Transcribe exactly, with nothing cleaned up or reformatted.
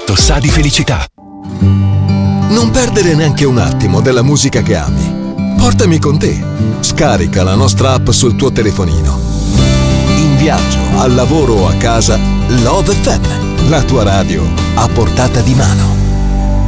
tutto sa di felicità. Non perdere neanche un attimo della musica che ami. Portami con te. Scarica la nostra app sul tuo telefonino. In viaggio, al lavoro o a casa, Love F M, la tua radio a portata di mano.